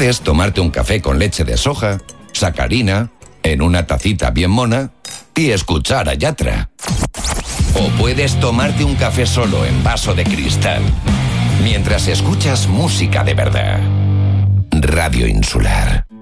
Puedes tomarte un café con leche de soja, sacarina, en una tacita bien mona y escuchar a Yatra. O puedes tomarte un café solo en vaso de cristal, mientras escuchas música de verdad. Radio Insular.